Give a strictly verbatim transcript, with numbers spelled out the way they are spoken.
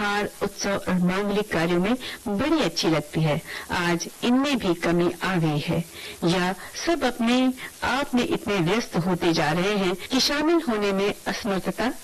त्योहार, उत्सव और मांगलिक कार्यों में बड़ी अच्छी लगती है। आज इनमें भी कमी आ गई है, या सब अपने आप में इतने व्यस्त होते जा रहे हैं कि शामिल होने में असमर्थता